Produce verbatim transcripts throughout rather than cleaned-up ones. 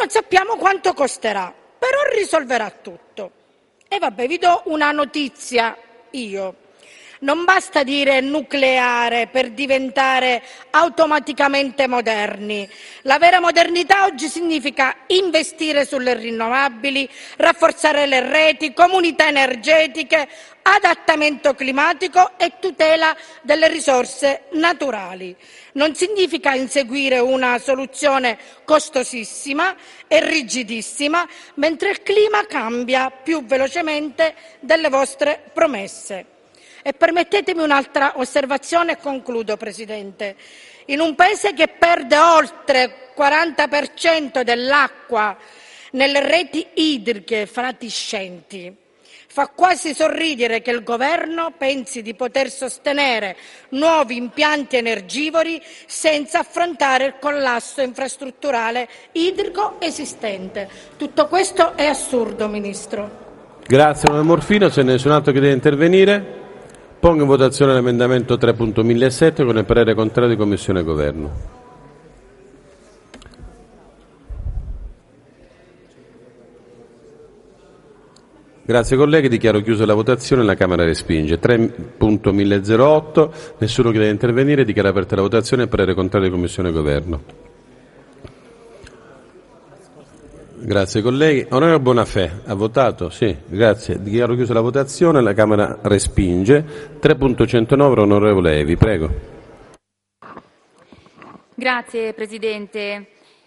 non sappiamo quanto costerà, però risolverà tutto. E vabbè, vi do una notizia io. Non basta dire nucleare per diventare automaticamente moderni. La vera modernità oggi significa investire sulle rinnovabili, rafforzare le reti, comunità energetiche, adattamento climatico e tutela delle risorse naturali. Non significa inseguire una soluzione costosissima e rigidissima, mentre il clima cambia più velocemente delle vostre promesse. E permettetemi un'altra osservazione e concludo, Presidente. In un Paese che perde oltre il quaranta per cento dell'acqua nelle reti idriche fatiscenti, fa quasi sorridere che il Governo pensi di poter sostenere nuovi impianti energivori senza affrontare il collasso infrastrutturale idrico esistente. Tutto questo è assurdo, Ministro. Grazie, onorevole Morfino. Se nessun altro che deve intervenire, pongo in votazione l'emendamento tre punto millesetto con il parere contrario di Commissione e Governo. Grazie colleghi, dichiaro chiusa la votazione, la Camera respinge. tre punto milleotto, nessuno che deve intervenire, dichiara aperta la votazione e parere contrario di Commissione e Governo. Grazie colleghi. Onorevole Bonafè, ha votato? Sì, grazie. Dichiaro chiusa la votazione, la Camera respinge. tre punto centonove, onorevole Evi, prego. Grazie Presidente.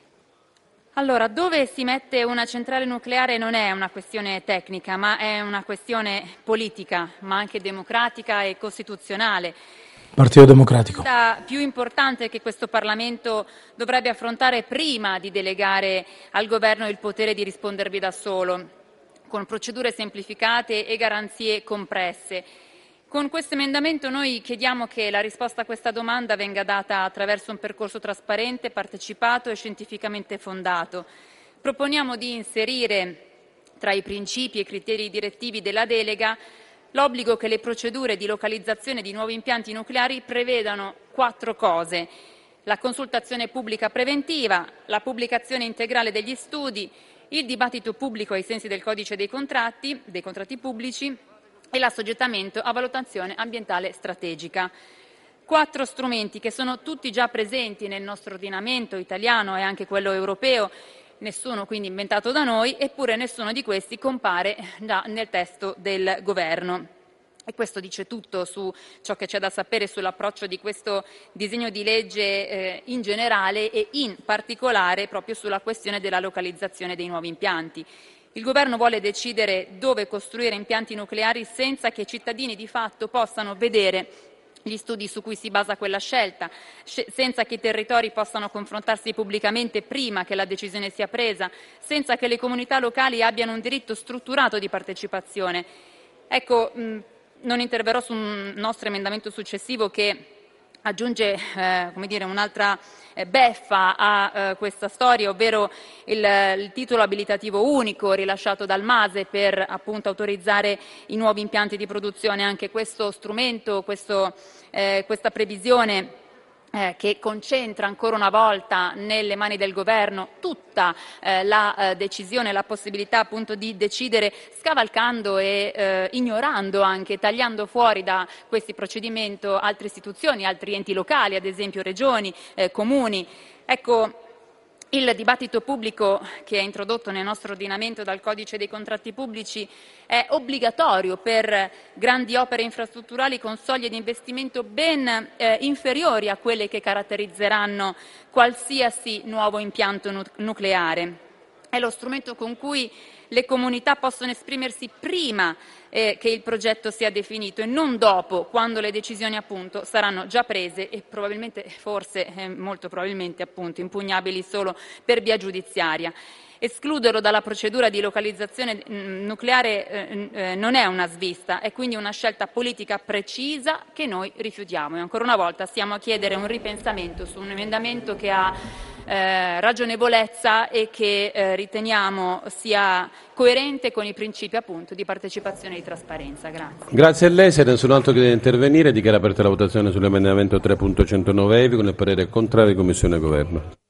Allora, dove si mette una centrale nucleare non è una questione tecnica, ma è una questione politica, ma anche democratica e costituzionale. Partito Democratico. La più importante che questo Parlamento dovrebbe affrontare prima di delegare al Governo il potere di rispondervi da solo, con procedure semplificate e garanzie compresse. Con questo emendamento noi chiediamo che la risposta a questa domanda venga data attraverso un percorso trasparente, partecipato e scientificamente fondato. Proponiamo di inserire tra i principi e criteri direttivi della delega l'obbligo che le procedure di localizzazione di nuovi impianti nucleari prevedano quattro cose: la consultazione pubblica preventiva, la pubblicazione integrale degli studi, il dibattito pubblico ai sensi del codice dei contratti, dei contratti pubblici e l'assoggettamento a valutazione ambientale strategica. Quattro strumenti che sono tutti già presenti nel nostro ordinamento italiano e anche quello europeo, nessuno quindi inventato da noi, eppure nessuno di questi compare già nel testo del Governo. E questo dice tutto su ciò che c'è da sapere sull'approccio di questo disegno di legge eh, in generale e in particolare proprio sulla questione della localizzazione dei nuovi impianti. Il Governo vuole decidere dove costruire impianti nucleari senza che i cittadini di fatto possano vedere gli studi su cui si basa quella scelta, senza che i territori possano confrontarsi pubblicamente prima che la decisione sia presa, senza che le comunità locali abbiano un diritto strutturato di partecipazione. Ecco, mh, non interverrò su un nostro emendamento successivo che aggiunge eh, come dire, un'altra eh, beffa a eh, questa storia, ovvero il, il titolo abilitativo unico rilasciato dal MASE per appunto autorizzare i nuovi impianti di produzione. Anche questo strumento, questo, eh, questa previsione Eh, che concentra ancora una volta nelle mani del Governo tutta eh, la eh, decisione, la possibilità appunto di decidere scavalcando e eh, ignorando anche, tagliando fuori da questi procedimenti altre istituzioni, altri enti locali, ad esempio regioni, eh, comuni. Ecco, il dibattito pubblico che è introdotto nel nostro ordinamento dal Codice dei contratti pubblici è obbligatorio per grandi opere infrastrutturali con soglie di investimento ben eh, inferiori a quelle che caratterizzeranno qualsiasi nuovo impianto nu- nucleare. È lo strumento con cui le comunità possono esprimersi prima eh, che il progetto sia definito e non dopo, quando le decisioni appunto saranno già prese e probabilmente, forse, eh, molto probabilmente appunto, impugnabili solo per via giudiziaria. Escluderlo dalla procedura di localizzazione mh, nucleare eh, eh, non è una svista, è quindi una scelta politica precisa che noi rifiutiamo. E ancora una volta stiamo a chiedere un ripensamento su un emendamento che ha eh, ragionevolezza e che eh, riteniamo sia coerente con i principi appunto di partecipazione e di trasparenza. Grazie. Grazie a lei. Se nessun altro che deve intervenire, dichiara aperta la votazione sull'emendamento tre punto centonove Evi con il parere contrario di Commissione e Governo.